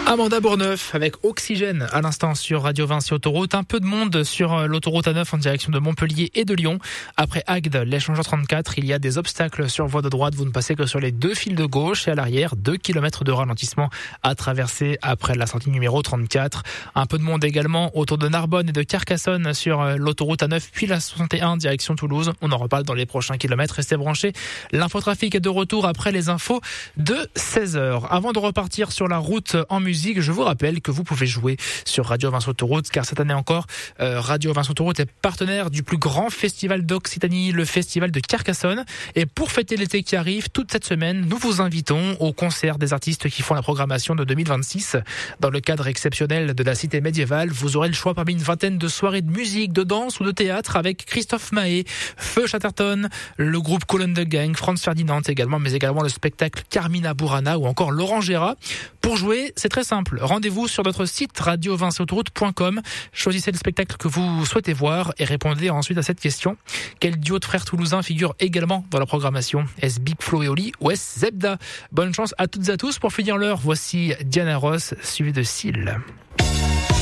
Amanda Bourneuf avec Oxygène à l'instant sur Radio Vinci Autoroute. Un peu de monde sur l'autoroute A9 en direction de Montpellier et de Lyon. Après Agde, l'échangeur 34, il y a des obstacles sur voie de droite. Vous ne passez que sur les deux fils de gauche et à l'arrière, 2 km de ralentissement à traverser après la sortie numéro 34. Un peu de monde également autour de Narbonne et de Carcassonne sur l'autoroute A9 puis la 61 direction Toulouse. On en reparle dans les prochains kilomètres. Restez branchés. L'infotrafic est de retour après les infos de 16h. Avant de repartir sur la route en musique, je vous rappelle que vous pouvez jouer sur Radio Vinci Autoroute, car cette année encore, Radio Vinci Autoroute est partenaire du plus grand festival d'Occitanie, le festival de Carcassonne. Et pour fêter l'été qui arrive, toute cette semaine, nous vous invitons au concert des artistes qui font la programmation de 2026. Dans le cadre exceptionnel de la cité médiévale, vous aurez le choix parmi une vingtaine de soirées de musique, de danse ou de théâtre avec Christophe Mahé, Feu Chatterton, le groupe Colonne de Gang, Franz Ferdinand également, mais également le spectacle Carmina Burana ou encore Laurent Gérard. Pour jouer, c'est très simple. Rendez-vous sur notre site radiovinciautoroute.com. Choisissez le spectacle que vous souhaitez voir et répondez ensuite à cette question. Quel duo de frères toulousains figure également dans la programmation? Est-ce Big Flo et Oli ou est-ce Zebda? Bonne chance à toutes et à tous. Pour finir l'heure, voici Diana Ross, suivi de Seal.